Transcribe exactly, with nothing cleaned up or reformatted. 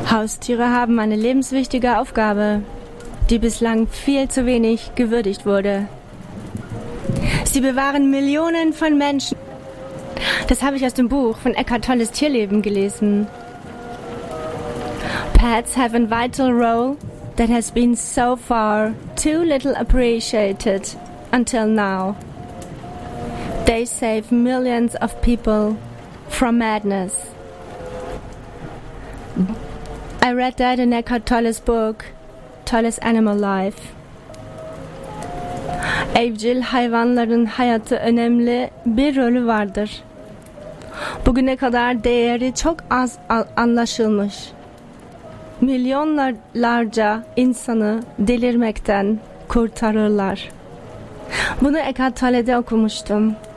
Haustiere haben eine lebenswichtige Aufgabe, die bislang viel zu wenig gewürdigt wurde. Sie bewahren Millionen von Menschen. Das habe ich aus dem Buch von Eckhart Tolles Tierleben gelesen. Pets have a vital role that has been so far too little appreciated until now. They save millions of people from madness. I read that in Eckhart Tolle's book, Tolle's Animal Life. Evcil hayvanların hayatı önemli bir rolü vardır. Bugüne kadar değeri çok az anlaşılmış. Milyonlarca insanı delirmekten kurtarırlar. Bunu Eckhart Tolle'de okumuştum.